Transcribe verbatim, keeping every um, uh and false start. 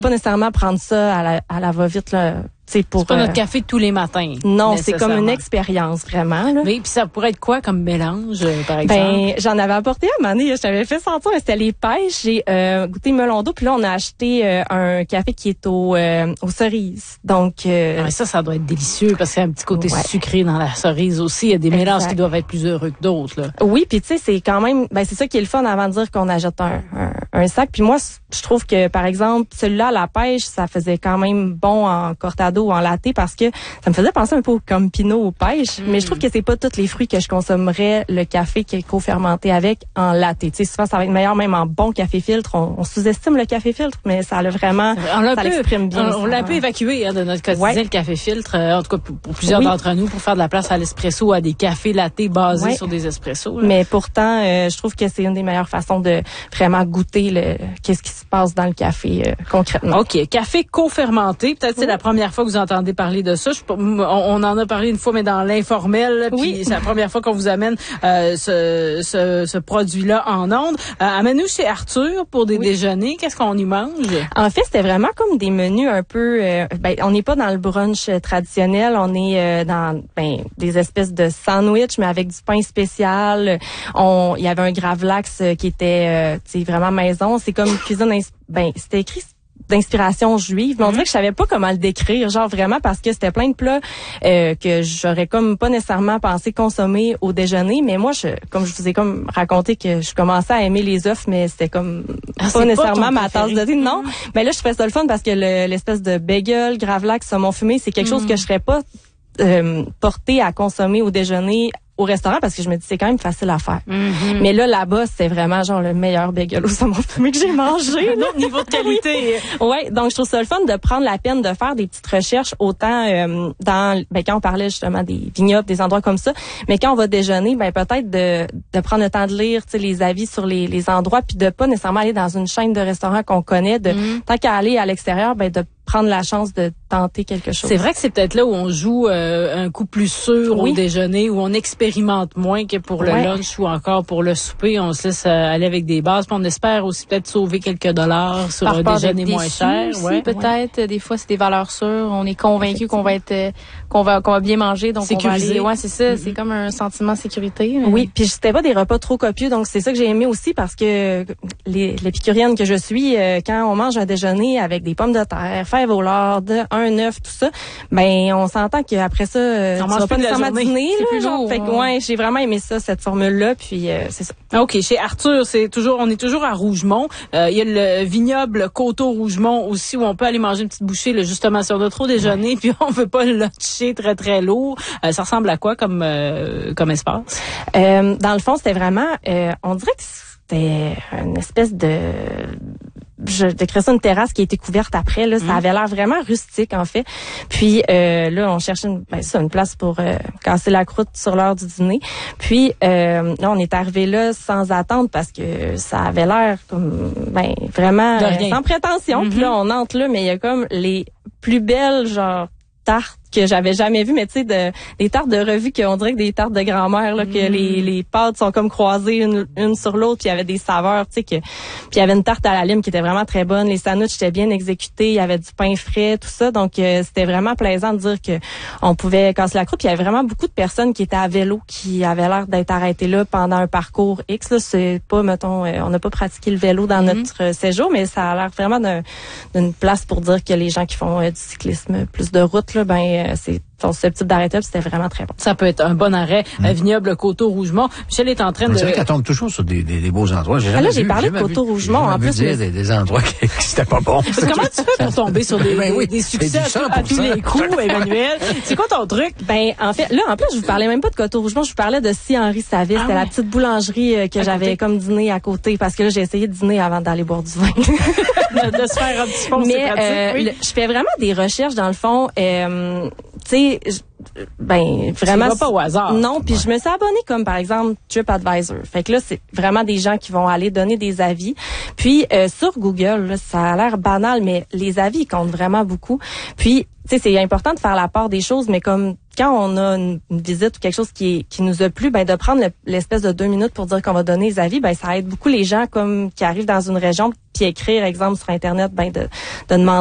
pas nécessairement prendre ça à la, à la va-vite, là. C'est pour, c'est pas euh, notre café de tous les matins. Non, c'est comme une expérience, vraiment, là. Oui, puis ça pourrait être quoi comme mélange, euh, par exemple? Ben, j'en avais apporté à un moment donné, je t'avais fait sentir, mais c'était les pêches. J'ai euh, goûté melon d'eau, puis là, on a acheté euh, un café qui est au, euh, aux cerises. Donc, euh, ah, mais ça, ça doit être délicieux, parce qu'il y a un petit côté ouais. sucré dans la cerise aussi. Il y a des Exact. mélanges qui doivent être plus heureux que d'autres, là. Oui, puis tu sais, c'est quand même, ben c'est ça qui est le fun avant de dire qu'on achète un, un, un sac. Puis moi, je trouve que, par exemple, celui-là à la pêche, ça faisait quand même bon en cortado ou en latte, parce que ça me faisait penser un peu au Campino aux pêches, mm. mais je trouve que c'est pas tous les fruits que je consommerais le café qui est co-fermenté avec en latte. Tu sais, souvent ça va être meilleur même en bon café filtre. On, on sous-estime le café filtre, mais ça a vraiment, on l'a ça peu, l'exprime bien. On, on l'a peu évacué hein, de notre quotidien, ouais. le café filtre. Euh, en tout cas, pour, pour plusieurs oui. d'entre nous, pour faire de la place à l'espresso, à des cafés lattés basés ouais. sur des espressos. Là. Mais pourtant, euh, je trouve que c'est une des meilleures façons de vraiment goûter le qu'est-ce qui se passe dans le café euh, concrètement. OK, café co-fermenté. Peut-être oui. c'est la première fois que vous entendez parler de ça. Je, on, on en a parlé une fois, mais dans l'informel. Puis oui. c'est la première fois qu'on vous amène euh, ce, ce, ce produit-là en ondes. Euh, amène-nous chez Arthur pour des oui. déjeuners. Qu'est-ce qu'on y mange? En fait, c'était vraiment comme des menus un peu... Euh, ben, on n'est pas dans le brunch traditionnel. On est euh, dans ben, des espèces de sandwich, mais avec du pain spécial. On, il y avait un gravlax qui était euh, vraiment maison. C'est comme cuisine... Ben, c'était écrit... d'inspiration juive, mais on dirait que je savais pas comment le décrire, genre vraiment parce que c'était plein de plats euh, que j'aurais comme pas nécessairement pensé consommer au déjeuner, mais moi je comme je vous ai comme raconté que je commençais à aimer les œufs, mais c'était comme ah, pas nécessairement pas ma tasse de thé. Non, mais là je trouvais ça le fun parce que le, l'espèce de bagel, gravlax, saumon fumé, c'est quelque mm. chose que je serais pas euh, portée à consommer au déjeuner au restaurant parce que je me dis c'est quand même facile à faire. Mm-hmm. Mais là là-bas, c'est vraiment genre le meilleur bagel au saumon fumé que j'ai mangé. Un autre niveau de qualité. Ouais, donc je trouve ça le fun de prendre la peine de faire des petites recherches autant euh, dans ben quand on parlait justement des vignobles, des endroits comme ça, mais quand on va déjeuner, ben peut-être de de prendre le temps de lire, tu sais les avis sur les les endroits puis de pas nécessairement aller dans une chaîne de restaurants qu'on connaît, de mm. tant qu'à aller à l'extérieur, ben de prendre la chance de tenter quelque chose. C'est vrai que c'est peut-être là où on joue euh, un coup plus sûr oui. au déjeuner, où on expérimente moins que pour le ouais. lunch ou encore pour le souper. On se laisse euh, aller avec des bases. Puis on espère aussi peut-être sauver quelques dollars sur un déjeuner moins cher. Aussi, ouais. Peut-être. Ouais. Des fois, c'est des valeurs sûres. On est convaincu qu'on va être, euh, qu'on va, qu'on va bien manger. Donc sécurisé. On va aller. Ouais, c'est ça. Mm-hmm. C'est comme un sentiment de sécurité. Mais... Oui. Puis c'était pas des repas trop copieux. Donc c'est ça que j'ai aimé aussi parce que les, l'épicurienne que je suis, euh, quand on mange un déjeuner avec des pommes de terre, fèves au lard, un œuf, tout ça, ben on s'entend qu'après ça, euh, on tu mange vas pas nécessairement dîner. C'est plus genre, lourd. Fait que ouais, j'ai vraiment aimé ça, cette formule-là, puis euh, c'est ça. OK, chez Arthur, c'est toujours, on est toujours à Rougemont. Euh, il y a le vignoble Coteau-Rougemont aussi, où on peut aller manger une petite bouchée, là, justement, si on a trop déjeuné, ouais. puis on veut pas le luncher très, très lourd. Euh, ça ressemble à quoi comme, euh, comme espace? Euh, dans le fond, c'était vraiment, euh, on dirait que c'était une espèce de... je décris ça une terrasse qui a été couverte après là, ça mmh. avait l'air vraiment rustique en fait. Puis euh, là on cherchait une ben ça une place pour euh, casser la croûte sur l'heure du dîner. Puis euh, là on est arrivé là sans attendre parce que ça avait l'air comme ben vraiment euh, sans prétention. Mmh. Puis là on entre là mais il y a comme les plus belles genre tartes que j'avais jamais vu, mais tu sais, de, des tartes de revue qu'on dirait que des tartes de grand-mère, là, mmh. que les, les pâtes sont comme croisées une, une sur l'autre, puis il y avait des saveurs, tu sais, que, puis il y avait une tarte à la lime qui était vraiment très bonne, les sandwichs étaient bien exécutés, il y avait du pain frais, tout ça, donc euh, c'était vraiment plaisant de dire que on pouvait casser la croûte, puis il y avait vraiment beaucoup de personnes qui étaient à vélo, qui avaient l'air d'être arrêtées là pendant un parcours X, là, c'est pas, mettons, euh, on n'a pas pratiqué le vélo dans mmh. notre euh, séjour, mais ça a l'air vraiment d'un, d'une place pour dire que les gens qui font euh, du cyclisme, plus de route, là, ben, c'est sont susceptibles d'arrêter, puis c'était vraiment très bon. Ça peut être un bon arrêt. Mmh. Euh, vignoble Coteau-Rougemont. Michel est en train de... C'est vrai qu'elle tombe toujours sur des, des, des beaux endroits. J'ai ah, là, j'ai vu, parlé de Coteau-Rougemont. En plus, dire des, des endroits qui n'étaient pas bons. Comment tu fais pour tomber sur des, ben oui, des succès à, à tous les coups, Emmanuel? C'est quoi ton truc? Ben, en fait, là, en plus, je vous parlais même pas de Coteau-Rougemont. Je vous parlais de Si Henri savait. Ah, c'était ouais. la petite boulangerie euh, que à j'avais côté. Comme dîner à côté, parce que là, j'ai essayé de dîner avant d'aller boire du vin. de, de se faire un petit fond, mais c'est pratique, euh, oui. le, je fais vraiment des recherches, dans le fond. Euh, tu sais... Ben vraiment tu vas pas au hasard. Non, puis ouais. je me suis abonnée comme par exemple TripAdvisor. Fait que là c'est vraiment des gens qui vont aller donner des avis. Puis euh, sur Google, là, ça a l'air banal mais les avis comptent vraiment beaucoup. Puis tu sais c'est important de faire la part des choses mais comme quand on a une, une visite ou quelque chose qui est, qui nous a plu, ben de prendre le, l'espèce de deux minutes pour dire qu'on va donner les avis, ben ça aide beaucoup les gens comme qui arrivent dans une région puis écrire, exemple sur internet, ben de, de demander